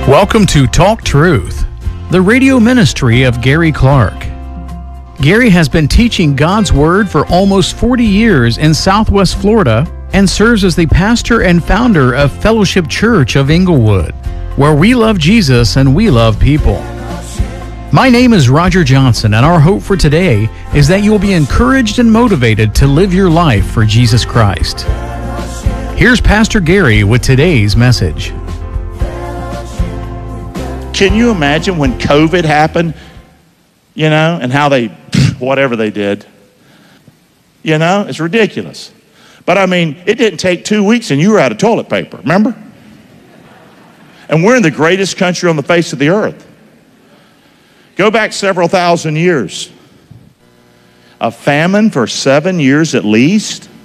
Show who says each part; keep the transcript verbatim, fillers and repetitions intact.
Speaker 1: Welcome to Talk Truth, the radio ministry of Gary Clark. Gary has been teaching God's Word for almost forty years in Southwest Florida and serves as the pastor and founder of Fellowship Church of Inglewood, where we love Jesus and we love people. My name is Roger Johnson, and our hope for today is that you will be encouraged and motivated to live your life for Jesus Christ. Here's Pastor Gary with today's message.
Speaker 2: Can you imagine when COVID happened, you know, and how they, whatever they did, you know, it's ridiculous. But I mean, it didn't take two weeks and you were out of toilet paper, remember? And we're in the greatest country on the face of the earth. Go back several thousand years. A famine for seven years at least.